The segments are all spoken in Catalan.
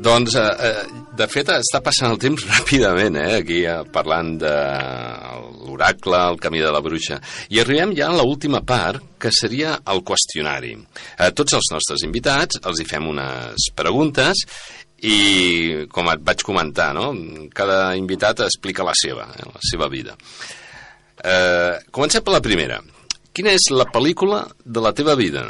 Doncs, de fet, està passant el temps ràpidament, aquí parlant de l'oracle, el camí de la bruixa. I arribem ja a l'última part, que seria el qüestionari. A tots els nostres invitats els hi fem unes preguntes i, com et vaig comentar, no? Cada invitat explica la seva vida. Comencem per la primera. Quina és la pel·lícula de la teva vida?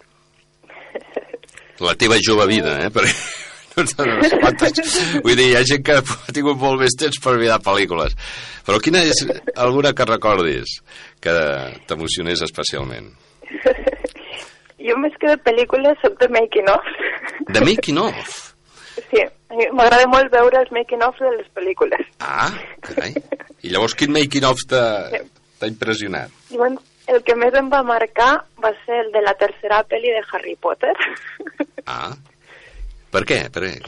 La teva jove vida, perquè... Vull dir, hi ha gent que ha tingut molt més temps per mirar pel·lícules. Però quina és alguna que recordis que t'emocionés especialment? Jo més que de pel·lícules soc de making-of. De making-of? Sí, m'agrada molt veure els making-of de les pel·lícules. Ah, carai. I llavors quin making-of t'ha impressionat? Llavors, el que més em va marcar va ser el de la tercera pel·li de Harry Potter. Ah, per què?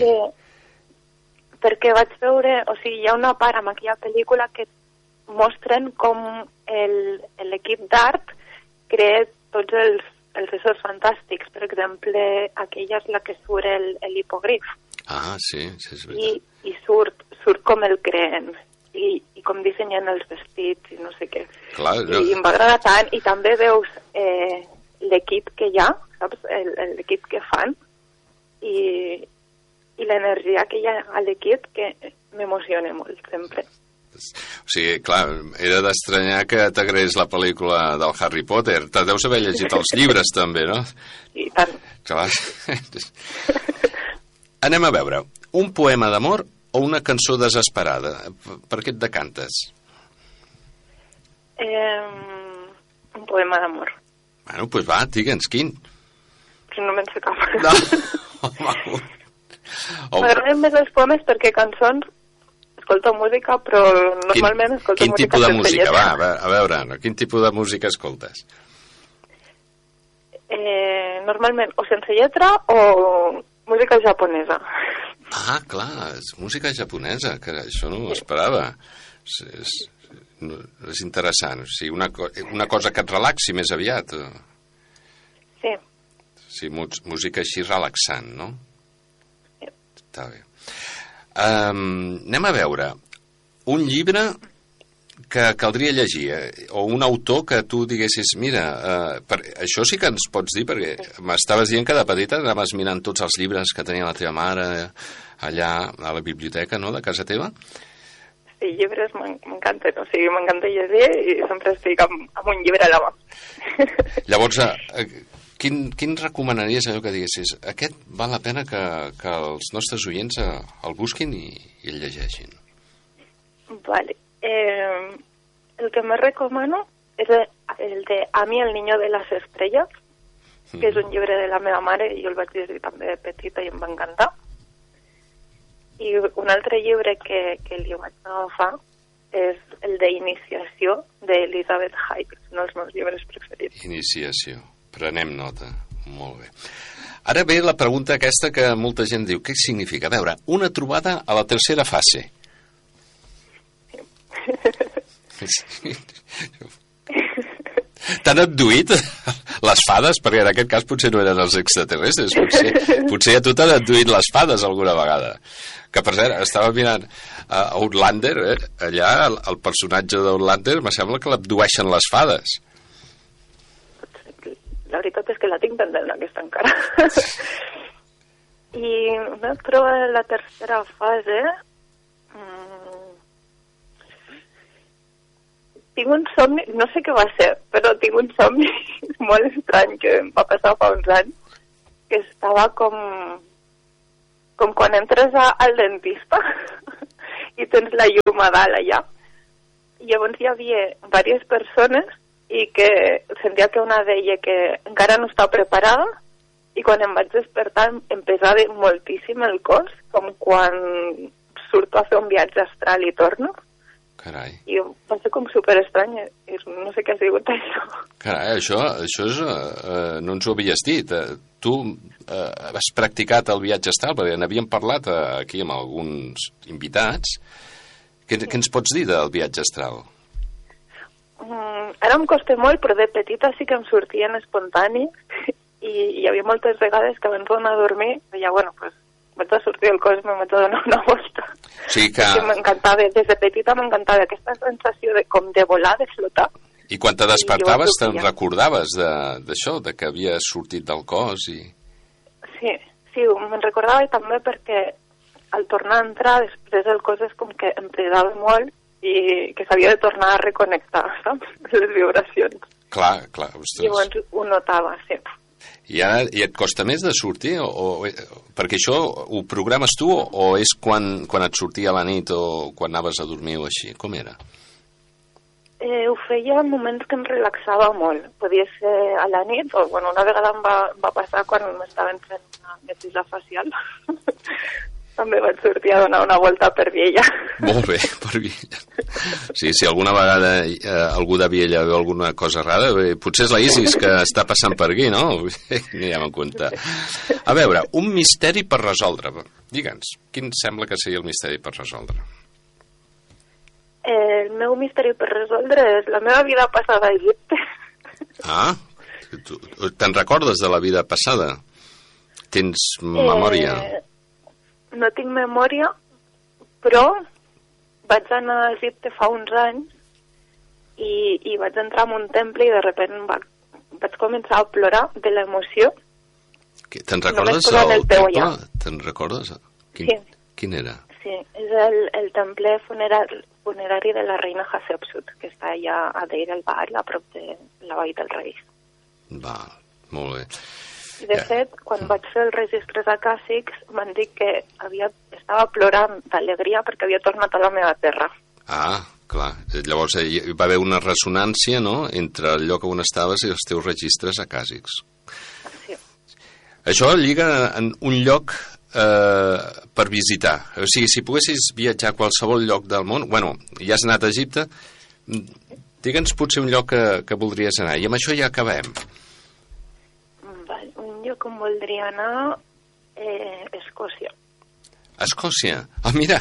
Perquè vaig veure, o sigui, hi ha una part amb aquella pel·lícula que mostren com l'equip d'art crea tots els éssers fantàstics. Per exemple, aquella és la que surt l'hipogrif. Ah, sí, és veritat. I surt com el creen i com dissenyen els vestits i no sé què. Clar, no. I em va agradar tant. I també veus l'equip que hi ha, saps? L'equip que fan. I l'energia que hi ha a l'equip que m'emociona molt, sempre. O sigui, clar, era d'estranyar que t'agraés la pel·lícula del Harry Potter. Te deus haver llegit els llibres, també, no? I tant. Clar. Anem a veure, un poema d'amor o una cançó desesperada? Per què et decantes? Un poema d'amor. Bueno, doncs va, digue'ns quin. Però no me'n sé cap. No. M'agraden més els poemes perquè cançons escolto música, però normalment escolto música. Quin tipus de música? Va, a veure, quin tipus de música escoltes? Normalment o sense lletra o música japonesa. Ah, clar, és música japonesa, que això no ho esperava. És interessant, o sigui, una cosa que et relaxi més aviat. Sí. Sí, música així relaxant, no? Sí. Està bé. Anem a veure un llibre que caldria llegir, o un autor que tu diguessis, mira, això sí que ens pots dir, perquè m'estaves dient que de petita anaves mirant tots els llibres que tenia la teva mare allà a la biblioteca, no?, de casa teva. Sí, llibres m'encanten, o sigui, m'encanta llegir i sempre estic amb un llibre a la mà. Llavors, quin recomanaries allò que diguessis? Aquest val la pena que els nostres oients el busquin i el llegeixin. Vale. El que més recomano és el de Ami, el niño de les estrelles, que és un llibre de la meva mare i jo el vaig llegir també de petita i em va encantar. I un altre llibre que li vaig agafar és el d'Iniciació d'Elizabeth Hyde, un dels meus llibres preferits. Iniciació. Prenem nota. Molt bé. Ara ve la pregunta aquesta que molta gent diu. Què significa? A veure, una trobada a la tercera fase. T'han abduït les fades? Perquè en aquest cas potser no eren els extraterrestres. Potser a tu t'han abduït les fades alguna vegada. Que, per cert, estava mirant Outlander, allà el personatge d'Outlander me sembla que l'abdueixen les fades. La veritat és que la tinc pendent, aquesta encara. I una troba de la tercera fase... Tinc un somni, no sé què va ser, però tinc un somni molt estrany que em va passar fa uns anys, que estava com quan entres al dentista i tens la llum a dalt allà. I llavors hi havia diverses persones i que sentia que una deia que encara no estava preparada i quan em vaig despertar em pesava moltíssim el cos, com quan surto a fer un viatge astral i torno. Carai. I va ser com superestrany, no sé què ha sigut això. Carai, això és, no ens ho havies dit. Tu has practicat el viatge astral, perquè n'havíem parlat aquí amb alguns invitats. Què ens pots dir del viatge astral? Ara em costa molt, però de petita sí que em sortien espontani i hi havia moltes vegades que abans d'anar a dormir deia, bueno, pues vaig a sortir del cos, me vaig a donar una volta. Sí que... M'encantava, des de petita m'encantava aquesta sensació de com de volar, de flotar. I quan te despertaves te'n recordaves d'això, de que havies sortit del cos i... Sí, me'n recordava i també perquè al tornar a entrar, després el cos és com que em cridava molt i que s'havia de tornar a reconnectar, saps? Les vibracions. Clar, ostres. I llavors ho notava, sí. I ara et costa més de sortir? Perquè això ho programes tu o és quan et sortia a la nit o quan anaves a dormir o així? Com era? Ho feia en moments que em relaxava molt. Podia ser a la nit, o una vegada em va passar quan m'estaven fent una neteja facial. També vaig sortir a donar una volta per Viella. Molt bé, per Viella. Sí, si alguna vegada algú de Viella veu alguna cosa rara, potser és la Isis que està passant per aquí, no? Anirem a compte. A veure, un misteri per resoldre. Digue'ns, quin sembla que sigui el misteri per resoldre? El meu misteri per resoldre és la meva vida passada a Egipte. Ah, te'n recordes de la vida passada? Tens memòria? No tinc memòria, però vaig anar a Egipte fa uns anys i vaig entrar en un temple i de sobte vaig començar a plorar de l'emoció. Te'n recordes del temple? Te'n recordes? Sí. Quin era? Sí, és el temple funerari de la reina Hatshepsut, que està allà a Deir el-Bahari, a prop de la vall del Reis. Va, molt bé. De fet, quan vaig fer els registres acàsics, m'han dit que estava plorant d'alegria perquè havia tornat a la meva terra. Ah, clar. Llavors hi va haver una ressonància, no?, entre el lloc on estaves i els teus registres acàsics. Sí. Això lliga en un lloc per visitar. O sigui, si poguessis viatjar a qualsevol lloc del món... Bueno, ja has anat a Egipte, digue'ns potser un lloc que voldries anar. I amb això ja acabem. Un lloc on voldria anar... Escòcia. Escòcia? Ah, mira,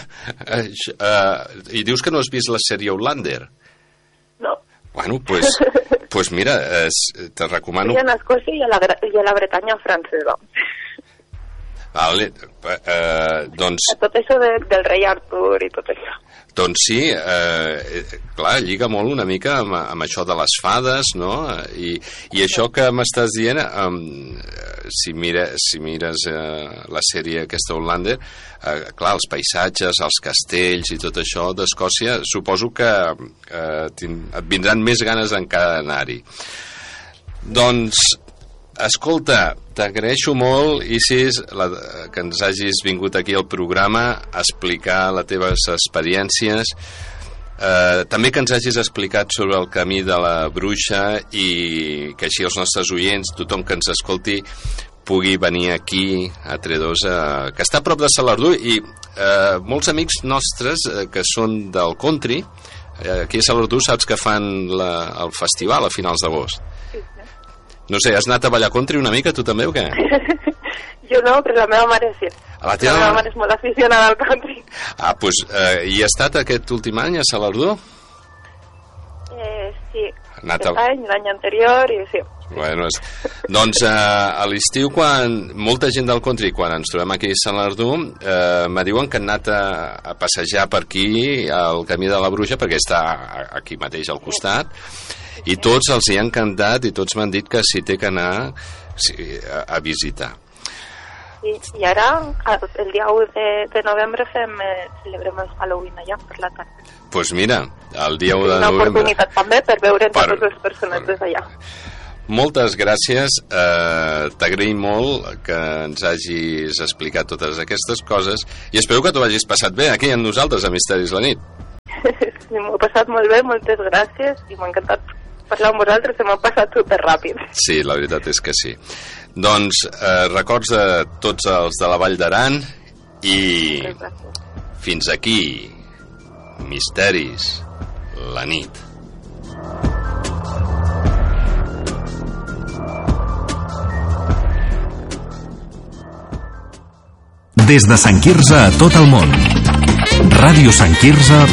i dius que no has vist la sèrie Outlander? No. Bueno, pues mira, te recomano... Vull anar a Escòcia i a la Bretanya francesa. Vale, doncs... Tot això del rei Artur i tot això. Doncs sí, clar, lliga molt una mica amb això de les fades, no? I això que m'estàs dient, si mires la sèrie aquesta Outlander, clar, els paisatges, els castells i tot això d'Escòcia, suposo que et vindran més ganes encara d'anar-hi. Doncs, escolta, t'agraeixo molt, Isis, que ens hagis vingut aquí al programa a explicar les teves experiències, també que ens hagis explicat sobre el camí de la bruixa i que així els nostres oients, tothom que ens escolti, pugui venir aquí a Tredòs, que està a prop de Salardú, i molts amics nostres que són del country, aquí a Salardú saps que fan el festival a finals d'agost. No sé, has anat a ballar country una mica, tu també, o què? Jo no, però la meva mare sí. La meva mare és molt aficionada al country. Ah, doncs, hi ha estat aquest últim any a Salardú? Sí, l'any anterior, i sí. Bueno, doncs a l'estiu, quan molta gent del country, quan ens trobem aquí a Salardú, me diuen que han anat a passejar per aquí al Camí de la Bruixa, perquè està aquí mateix al costat, i tots els hi ha encantat i tots m'han dit que s'hi té que anar a visitar. Sí, i ara, el dia 1 de novembre, celebrem el Halloween allà per la tarda. Doncs mira, el dia 1 de novembre... Una oportunitat també per veure tots els personatges allà. Moltes gràcies, t'agraïm molt que ens hagis explicat totes aquestes coses i espero que t'ho hagis passat bé aquí amb nosaltres a Misteris la nit. Sí, m'ho he passat molt bé, moltes gràcies i m'ha encantat parlar amb vosaltres, se m'ha passat superràpid. Sí, la veritat és que sí. Doncs records a tots els de la Vall d'Aran i fins aquí Misteris la nit. Des de Sant Quirze a tot el món. Ràdio Sant Quirze